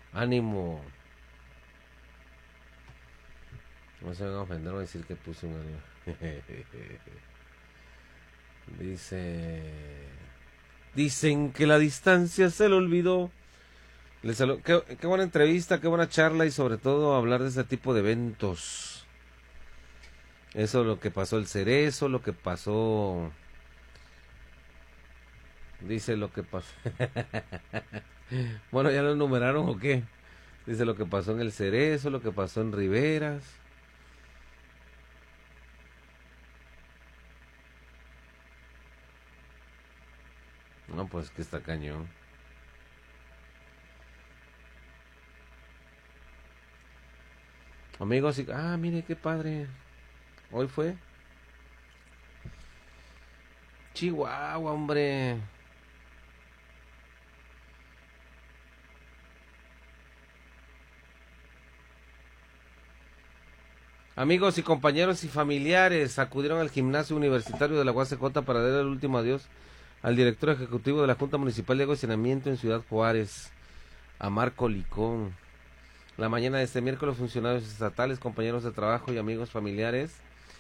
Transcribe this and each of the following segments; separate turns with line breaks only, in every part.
Ánimo. No se van a ofender o decir que puse un ánimo. Dicen que la distancia se le olvidó. Qué buena entrevista, qué buena charla y sobre todo hablar de este tipo de eventos. Eso, lo que pasó el Cerezo, lo que pasó... Dice lo que pasó. Bueno, ¿ya lo numeraron o qué? Dice lo que pasó en el Cerezo, lo que pasó en Riberas. No, pues que está cañón. Amigos, mire qué padre. Hoy fue Chihuahua, hombre. Amigos y compañeros y familiares acudieron al gimnasio universitario de la UACJ para dar el último adiós al director ejecutivo de la Junta Municipal de Agua y Saneamiento en Ciudad Juárez, a Marco Licón. La mañana de este miércoles, funcionarios estatales, compañeros de trabajo y amigos familiares,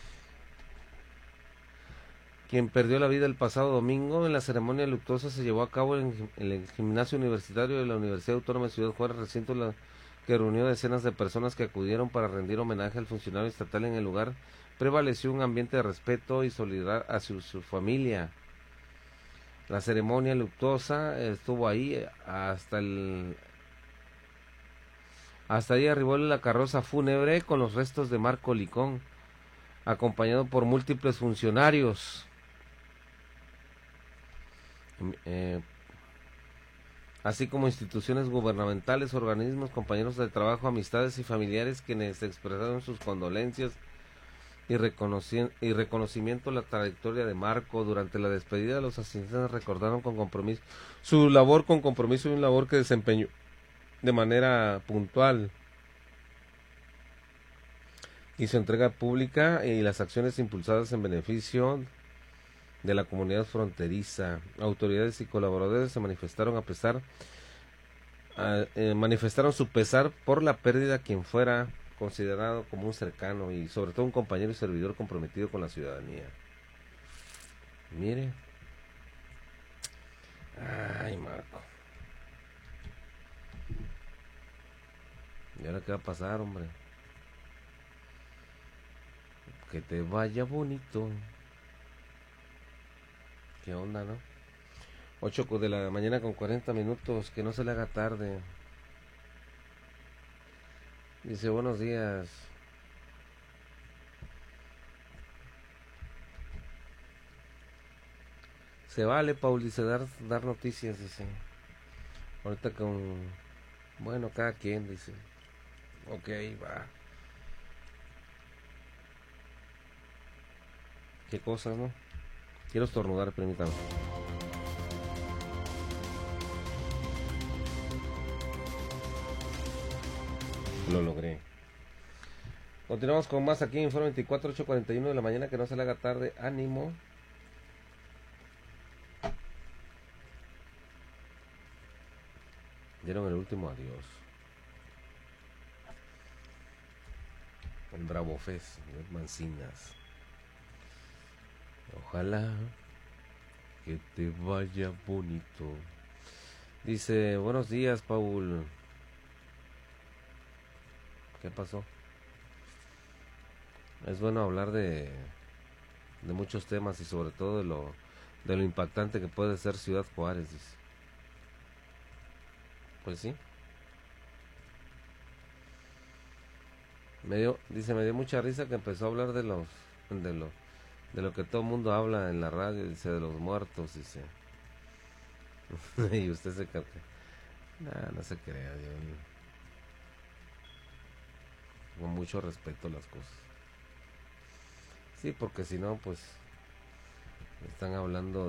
quien perdió la vida el pasado domingo en la ceremonia luctuosa, se llevó a cabo en el gimnasio universitario de la Universidad Autónoma de Ciudad Juárez, recinto que reunió decenas de personas que acudieron para rendir homenaje al funcionario estatal. En el lugar prevaleció un ambiente de respeto y solidaridad hacia su familia. La ceremonia luctuosa estuvo ahí hasta ahí arribó la carroza fúnebre con los restos de Marco Licón, acompañado por múltiples funcionarios, eh, así como instituciones gubernamentales, organismos, compañeros de trabajo, amistades y familiares, quienes expresaron sus condolencias y reconocimiento a la trayectoria de Marco. Durante la despedida, los asistentes recordaron con compromiso su labor con compromiso y una labor que desempeñó de manera puntual y su entrega pública y las acciones impulsadas en beneficio de la comunidad fronteriza. Autoridades y colaboradores se manifestaron su pesar por la pérdida, quien fuera considerado como un cercano y sobre todo un compañero y servidor comprometido con la ciudadanía. Mire. Ay, Marco. ¿Y ahora qué va a pasar, hombre? Que te vaya bonito. ¿Qué onda, no? 8 de la mañana con 40 minutos, que no se le haga tarde. Dice, buenos días. Se vale, Paul, dice, dar noticias, dice. Ahorita con... Bueno, cada quien, dice. Ok, va. Qué cosas, ¿no? Quiero estornudar, permítame. Lo logré. Continuamos con más aquí en Foro 24, 8:41 de la mañana, que no se le haga tarde. Ánimo. Dieron el último adiós. En Bravo Fest, Mancinas. Ojalá que te vaya bonito. Dice, buenos días, Paul. ¿Qué pasó? Es bueno hablar de muchos temas y sobre todo de lo impactante que puede ser Ciudad Juárez, dice. Pues sí. Me dio mucha risa que empezó a hablar de lo que todo el mundo habla en la radio, dice, de los muertos, dice. Y usted se cree. Nah, no se crea, yo con mucho respeto las cosas. Sí, porque si no, pues están hablando